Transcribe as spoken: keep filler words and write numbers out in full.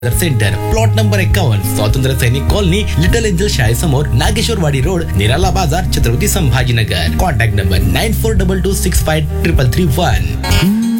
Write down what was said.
Centre plot number एकावन्न स्वातंत्र्य सैनिक colony little angel शाळेसमोर Nageshwarwadi road निराला बाजार Chhatrapati Sambhajinagar contact number nine four double two six five triple three one.